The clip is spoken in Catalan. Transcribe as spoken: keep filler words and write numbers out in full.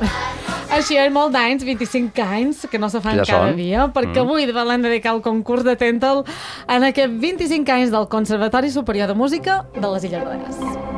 Així és, molt d'anys, vint-i-cinc anys, que no se fan Ja cada són. dia, perquè Mm. avui volem dedicar el concurs de Tentel en aquest vint-i-cinc anys del Conservatori Superior de Música de les Illes Balears.